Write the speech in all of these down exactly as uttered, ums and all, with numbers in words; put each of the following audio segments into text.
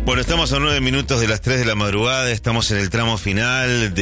Bueno, estamos a nueve minutos de las tres de la madrugada, estamos en el tramo final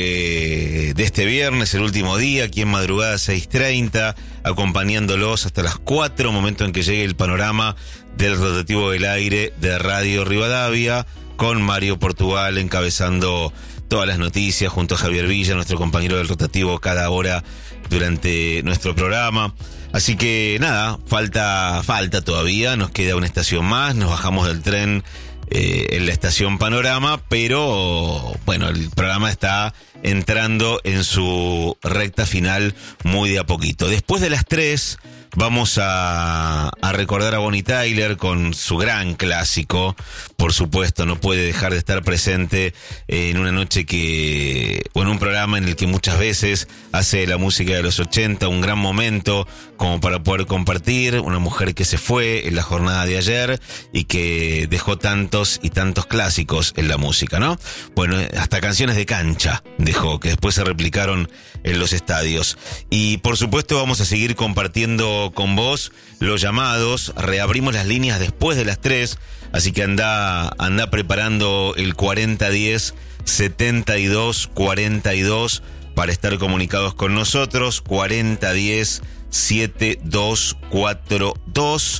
de, de este viernes, el último día, aquí en Madrugada seis treinta, acompañándolos hasta las cuatro, momento en que llegue el panorama del rotativo del aire de Radio Rivadavia, con Mario Portugal encabezando todas las noticias, junto a Javier Villa, nuestro compañero del rotativo, cada hora durante nuestro programa. Así que nada, falta, falta todavía, nos queda una estación más, nos bajamos del tren Eh, en la estación Panorama, pero bueno, el programa está entrando en su recta final muy de a poquito. Después de las tres vamos a, a recordar a Bonnie Tyler con su gran clásico, por supuesto, no puede dejar de estar presente en una noche que, o en un programa en el que muchas veces hace la música de los ochenta, un gran momento como para poder compartir, una mujer que se fue en la jornada de ayer y que dejó tantos y tantos clásicos en la música, ¿no? Bueno, hasta canciones de cancha dejó, que después se replicaron en los estadios. Y por supuesto vamos a seguir compartiendo con vos los llamados, reabrimos las líneas después de las tres, así que anda, anda preparando el cuarenta diez setenta y dos cuarenta y dos para estar comunicados con nosotros, cuarenta diez setenta y dos cuarenta y dos.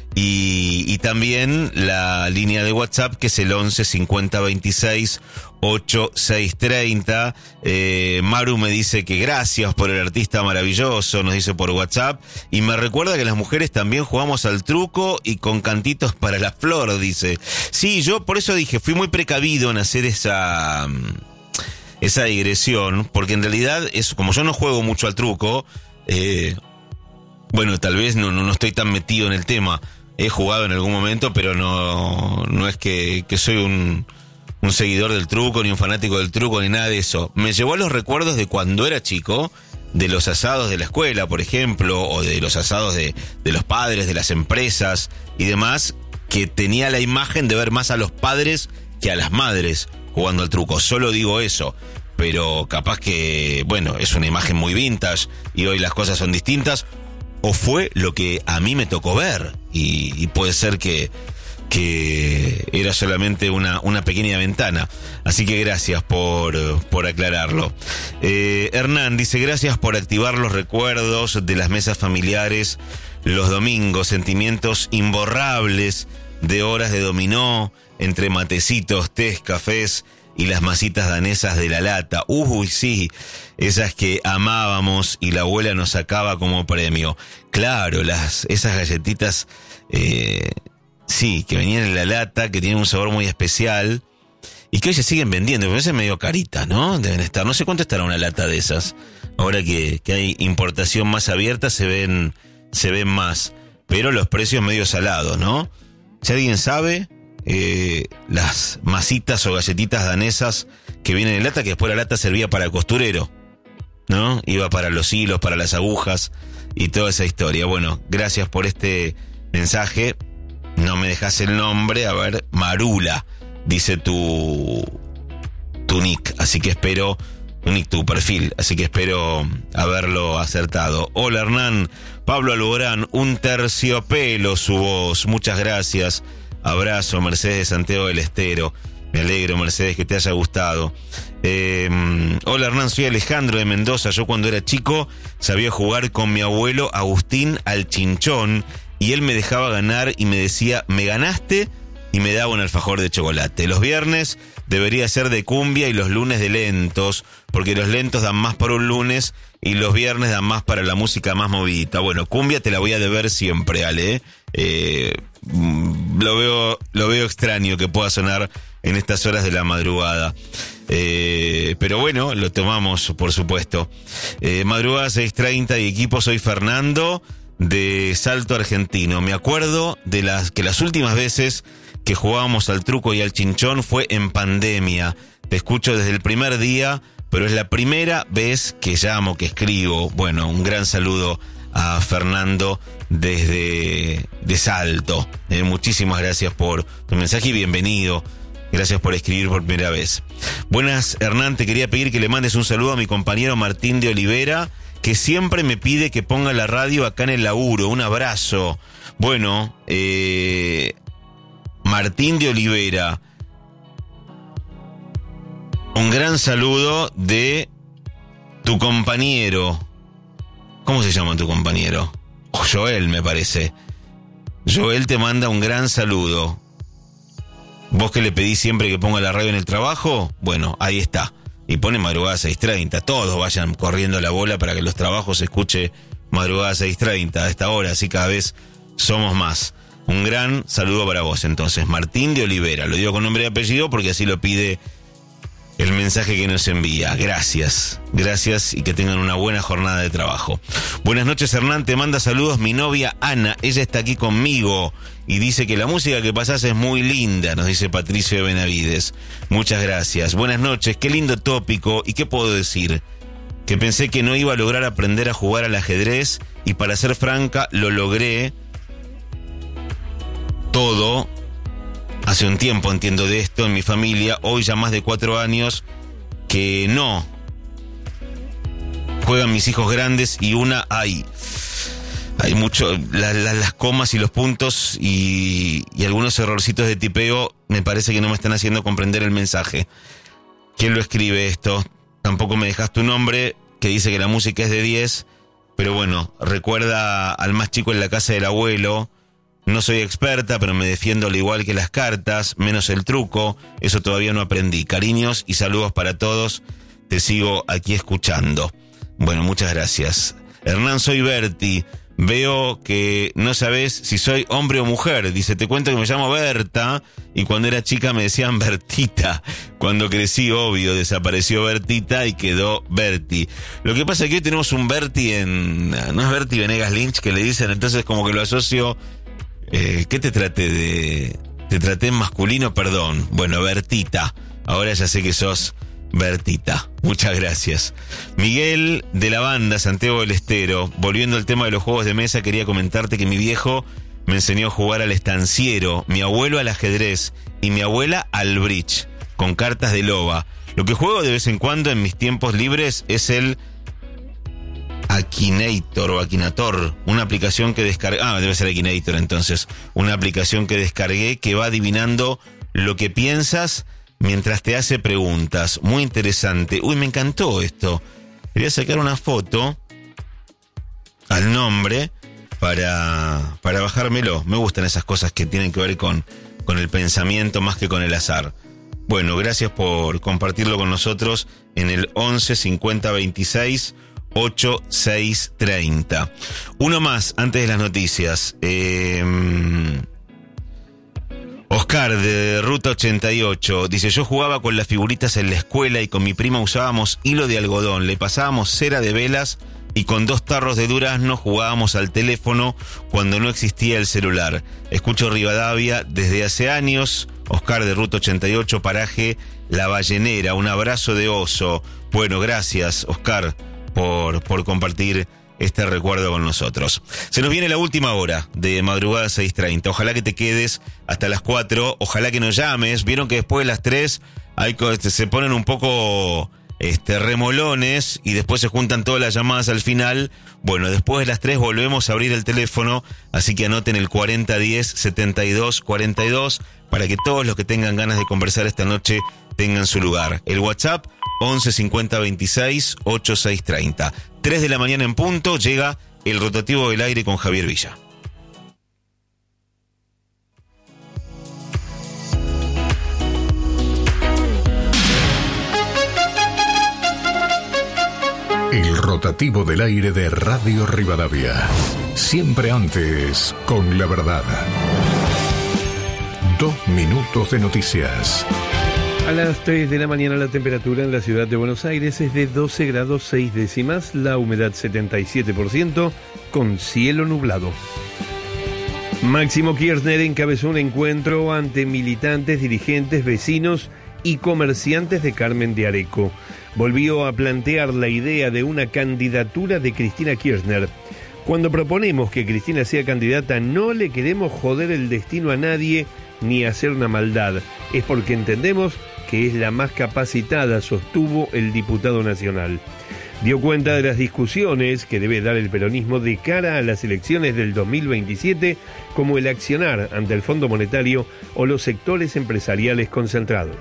Y, y también la línea de WhatsApp, que es el once cincuenta veintiséis ochenta y seis treinta. Eh, Maru me dice que gracias por el artista maravilloso, nos dice por WhatsApp. Y me recuerda que las mujeres también jugamos al truco y con cantitos para la flor, dice. Sí, yo por eso dije, fui muy precavido en hacer esa, esa digresión, porque en realidad, es, como yo no juego mucho al truco, eh, bueno, tal vez no, no, no estoy tan metido en el tema. He jugado en algún momento, pero no, no es que, que soy un, un seguidor del truco, ni un fanático del truco, ni nada de eso. Me llevó a los recuerdos de cuando era chico, de los asados de la escuela, por ejemplo, o de los asados de, de los padres, de las empresas y demás, que tenía la imagen de ver más a los padres que a las madres jugando al truco. Solo digo eso. Pero capaz que, bueno, es una imagen muy vintage y hoy las cosas son distintas. O fue lo que a mí me tocó ver, y, y puede ser que, que era solamente una, una pequeña ventana. Así que gracias por, por aclararlo. Eh, Hernán dice, gracias por activar los recuerdos de las mesas familiares los domingos, sentimientos imborrables de horas de dominó, entre matecitos, tés, cafés y las masitas danesas de la lata. Uy, sí, esas que amábamos y la abuela nos sacaba como premio. Claro, las esas galletitas, eh, sí, que venían en la lata, que tienen un sabor muy especial y que hoy se siguen vendiendo, pero a veces medio caritas, ¿no? Deben estar, no sé cuánto estará una lata de esas. Ahora que, que hay importación más abierta, se ven, se ven más, pero los precios medio salados, ¿no? Si alguien sabe, Eh, las masitas o galletitas danesas que vienen en lata, que después la lata servía para costurero, ¿no? Iba para los hilos, para las agujas y toda esa historia. Bueno, gracias por este mensaje. No me dejas el nombre, a ver, Marula, dice tu, tu nick, así que espero, tu nick, tu perfil, así que espero haberlo acertado. Hola Hernán, Pablo Alborán, un terciopelo su voz, muchas gracias. Abrazo, Mercedes de Santiago del Estero. Me alegro, Mercedes, que te haya gustado. Eh, hola, Hernán, soy Alejandro de Mendoza. Yo cuando era chico sabía jugar con mi abuelo Agustín al chinchón y él me dejaba ganar y me decía, me ganaste, y me daba un alfajor de chocolate. Los viernes debería ser de cumbia y los lunes de lentos, porque los lentos dan más para un lunes y los viernes dan más para la música más movidita. Bueno, cumbia te la voy a deber siempre, Ale. Eh, lo veo, lo veo extraño que pueda sonar en estas horas de la madrugada. Eh, pero bueno, lo tomamos, por supuesto. Eh, madrugada seis treinta y equipo, soy Fernando de Salto Argentino. Me acuerdo de las que las últimas veces que jugábamos al truco y al chinchón fue en pandemia. Te escucho desde el primer día, pero es la primera vez que llamo, que escribo. Bueno, un gran saludo a Fernando desde de Salto. Eh, muchísimas gracias por tu mensaje y bienvenido. Gracias por escribir por primera vez. Buenas, Hernán, te quería pedir que le mandes un saludo a mi compañero Martín de Olivera, que siempre me pide que ponga la radio acá en el laburo. Un abrazo. Bueno, eh... Martín de Olivera. Un gran saludo de tu compañero. ¿Cómo se llama tu compañero? Joel, me parece. Joel te manda un gran saludo. ¿Vos que le pedís siempre que ponga la radio en el trabajo? Bueno, ahí está. Y pone madrugada seis treinta. Todos vayan corriendo la bola para que los trabajos se escuche madrugada seis treinta a esta hora. Así cada vez somos más. Un gran saludo para vos entonces. Martín de Olivera. Lo digo con nombre y apellido porque así lo pide el mensaje que nos envía. Gracias, gracias y que tengan una buena jornada de trabajo. Buenas noches, Hernán, te manda saludos mi novia Ana, ella está aquí conmigo y dice que la música que pasás es muy linda, nos dice Patricio de Benavides. Muchas gracias. Buenas noches, qué lindo tópico y qué puedo decir. Que pensé que no iba a lograr aprender a jugar al ajedrez y para ser franca lo logré todo. Hace un tiempo entiendo de esto en mi familia, hoy ya más de cuatro años, que no. Juegan mis hijos grandes y una hay. Hay mucho, la, la, las comas y los puntos y, y algunos errorcitos de tipeo me parece que no me están haciendo comprender el mensaje. ¿Quién lo escribe esto? Tampoco me dejas tu nombre, que dice que la música es de diez, pero bueno, recuerda al más chico en la casa del abuelo. No soy experta, pero me defiendo al igual que las cartas, menos el truco, eso todavía no aprendí. Cariños y saludos para todos, te sigo aquí escuchando. Bueno, muchas gracias. Hernán, soy Berti, veo que no sabes si soy hombre o mujer. Dice, te cuento que me llamo Berta y cuando era chica me decían Bertita. Cuando crecí, obvio, desapareció Bertita y quedó Berti. Lo que pasa es que hoy tenemos un Berti en... ¿No es Berti Venegas Lynch que le dicen? Entonces como que lo asocio... Eh, ¿Qué te traté de...? Te traté en masculino, perdón. Bueno, Bertita. Ahora ya sé que sos Bertita. Muchas gracias. Miguel de la banda Santiago del Estero. Volviendo al tema de los juegos de mesa, quería comentarte que mi viejo me enseñó a jugar al estanciero, mi abuelo al ajedrez y mi abuela al bridge, con cartas de loba. Lo que juego de vez en cuando en mis tiempos libres es el... Akinator o Akinator, una aplicación que descargué, ah, debe ser Akinator entonces, una aplicación que descargué que va adivinando lo que piensas mientras te hace preguntas. Muy interesante. Uy, me encantó esto. Quería sacar una foto al nombre para, para bajármelo. Me gustan esas cosas que tienen que ver con, con el pensamiento más que con el azar. Bueno, gracias por compartirlo con nosotros en el once cincuenta veintiséis ochenta y seis treinta. Uno más antes de las noticias. Eh, Oscar de Ruta ochenta y ocho dice, yo jugaba con las figuritas en la escuela y con mi prima usábamos hilo de algodón, le pasábamos cera de velas y con dos tarros de durazno jugábamos al teléfono cuando no existía el celular. Escucho Rivadavia desde hace años. Oscar de Ruta ochenta y ocho, paraje La Ballenera. Un abrazo de oso. Bueno, gracias, Oscar, por, por compartir este recuerdo con nosotros. Se nos viene la última hora de madrugada seis treinta. Ojalá que te quedes hasta las cuatro. Ojalá que nos llames. Vieron que después de las tres hay, se ponen un poco este, remolones y después se juntan todas las llamadas al final. Bueno, después de las tres volvemos a abrir el teléfono. Así que anoten el cuarenta diez setenta y dos cuarenta y dos para que todos los que tengan ganas de conversar esta noche tengan su lugar. El WhatsApp once cincuenta veintiséis ochenta y seis treinta. tres de la mañana en punto llega el rotativo del aire con Javier Villa. El rotativo del aire de Radio Rivadavia. Siempre antes con la verdad. Dos minutos de noticias. A las tres de la mañana la temperatura en la ciudad de Buenos Aires es de doce grados seis décimas, la humedad setenta y siete por ciento, con cielo nublado. Máximo Kirchner encabezó un encuentro ante militantes, dirigentes, vecinos y comerciantes de Carmen de Areco. Volvió a plantear la idea de una candidatura de Cristina Kirchner. Cuando proponemos que Cristina sea candidata, no le queremos joder el destino a nadie ni hacer una maldad. Es porque entendemos que es la más capacitada, sostuvo el diputado nacional. Dio cuenta de las discusiones que debe dar el peronismo de cara a las elecciones del dos mil veintisiete, como el accionar ante el Fondo Monetario o los sectores empresariales concentrados.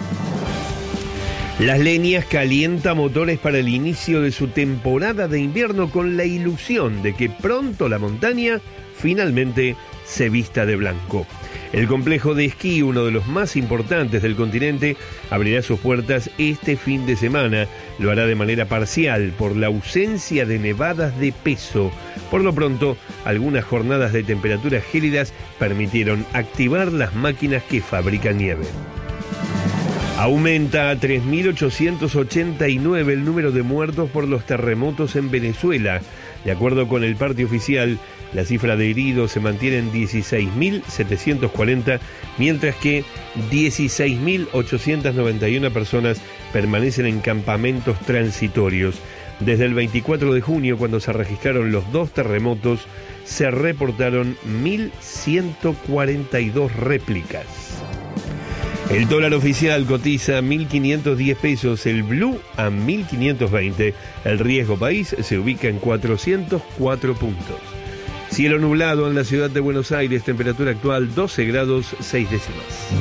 Las Leñas calienta motores para el inicio de su temporada de invierno con la ilusión de que pronto la montaña finalmente se vista de blanco. El complejo de esquí, uno de los más importantes del continente, abrirá sus puertas este fin de semana. Lo hará de manera parcial por la ausencia de nevadas de peso. Por lo pronto, algunas jornadas de temperaturas gélidas permitieron activar las máquinas que fabrican nieve. Aumenta a tres mil ochocientos ochenta y nueve el número de muertos por los terremotos en Venezuela. De acuerdo con el parte oficial, la cifra de heridos se mantiene en dieciséis mil setecientos cuarenta, mientras que dieciséis mil ochocientos noventa y una personas permanecen en campamentos transitorios. Desde el veinticuatro de junio, cuando se registraron los dos terremotos, se reportaron mil ciento cuarenta y dos réplicas. El dólar oficial cotiza mil quinientos diez pesos, el blue a mil quinientos veinte. El riesgo país se ubica en cuatrocientos cuatro puntos. Cielo nublado en la ciudad de Buenos Aires, temperatura actual doce grados seis décimas.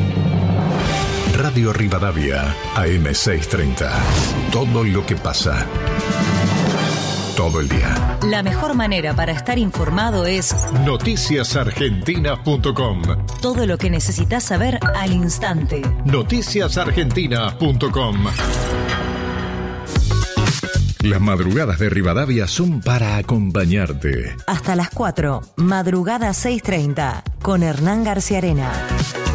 Radio Rivadavia, A M seiscientos treinta. Todo lo que pasa. Todo el día. La mejor manera para estar informado es noticias argentinas punto com. Todo lo que necesitas saber al instante. noticias argentinas punto com. Las madrugadas de Rivadavia son para acompañarte. Hasta las cuatro, madrugada seiscientos treinta, con Hernán García Arena.